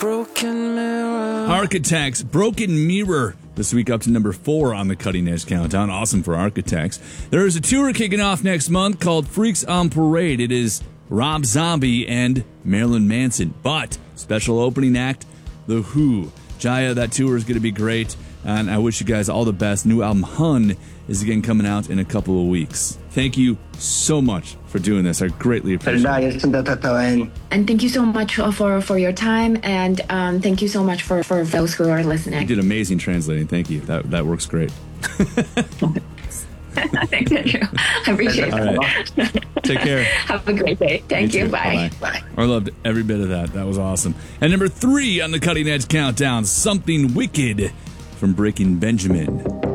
broken mirror. Architects, Broken Mirror. This week up to number 4 on the Cutting Edge Countdown. Awesome for Architects. There is a tour kicking off next month called Freaks on Parade. It is Rob Zombie and Marilyn Manson. But special opening act, The Who. Jaya, that tour is going to be great. And I wish you guys all the best. New album, Hun, is again coming out in a couple of weeks. Thank you so much for doing this. I greatly appreciate it. And thank you so much for your time. And thank you so much for those who are listening. You did amazing translating. Thank you. That works great. Thank you. I appreciate it. Right. Take care. Have a great day. Thank you. Bye. Bye. I loved every bit of that. That was awesome. And number 3 on the Cutting Edge Countdown, Something Wicked from Breaking Benjamin.